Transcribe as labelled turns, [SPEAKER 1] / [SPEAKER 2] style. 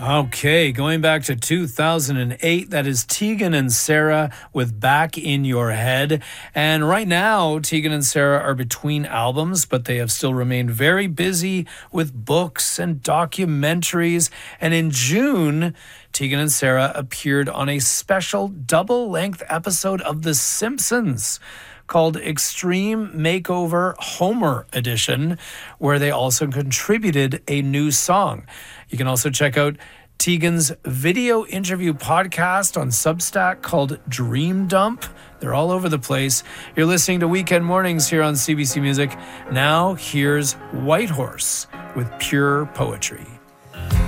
[SPEAKER 1] Okay, going back to 2008, that is Tegan and Sara with Back in Your Head. And right now, Tegan and Sara are between albums, but they have still remained very busy with books and documentaries. And in June, Tegan and Sara appeared on a special double-length episode of The Simpsons called Extreme Makeover Homer Edition, where they also contributed a new song. You can also check out Tegan's video interview podcast on Substack called Dream Dump. They're all over the place. You're listening to Weekend Mornings here on CBC Music. Now here's Whitehorse with Pure Poetry.